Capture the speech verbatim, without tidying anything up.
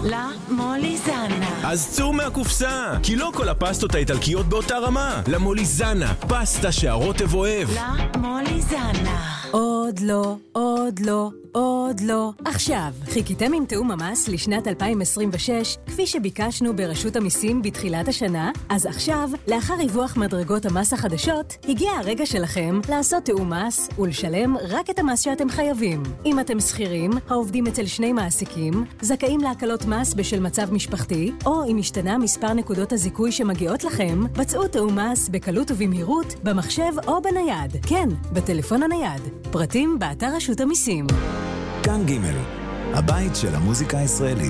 לה מוליזנה. אז צאו מהקופסה, כי לא כל הפסטות האיטלקיות באותה רמה. למוליזנה, פסטה שהרוטב אוהב. לה מוליזנה. עוד לא, עוד לא, עוד לא. עכשיו, חיכיתם עם תאום המס לשנת אלפיים עשרים ושש, כפי שביקשנו ברשות המיסים בתחילת השנה? אז עכשיו, לאחר ריווח מדרגות המס החדשות, הגיע הרגע שלכם לעשות תאום מס ולשלם רק את המס שאתם חייבים. אם אתם שכירים, העובדים אצל שני מעסיקים, זכאים להקלות מס בשל מצב משפחתי, או אם השתנה מספר נקודות הזיכוי שמגיעות לכם, בצעו תאום מס בקלות ובמהירות, במחשב או בנייד. כן, בטלפון הנייד. פרטים באתר רשות המיסים. כאן ג' הבית של המוזיקה הישראלית.